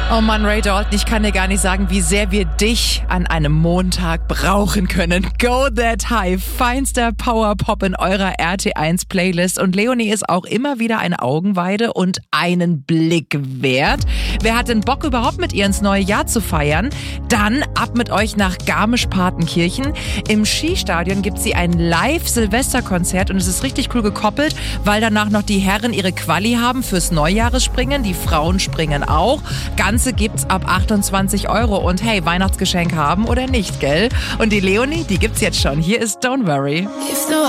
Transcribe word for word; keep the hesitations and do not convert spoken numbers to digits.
Oh Mann, Ray Dalton, ich kann dir gar nicht sagen, wie sehr wir dich an einem Montag brauchen können. Go That High, feinster Powerpop in eurer R T eins Playlist. Und Leonie ist auch immer wieder eine Augenweide und einen Blick wert. Wer hat denn Bock, überhaupt mit ihr ins neue Jahr zu feiern? Dann ab mit euch nach Garmisch-Partenkirchen. Im Skistadion gibt sie ein Live-Silvesterkonzert und es ist richtig cool gekoppelt, weil danach noch die Herren ihre Quali haben fürs Neujahresspringen. Die Frauen springen auch. Ganze gibt's ab achtundzwanzig Euro. Und hey, Weihnachtsgeschenk haben oder nicht, gell? Und die Leonie, die gibt's jetzt schon. Hier ist Don't Worry.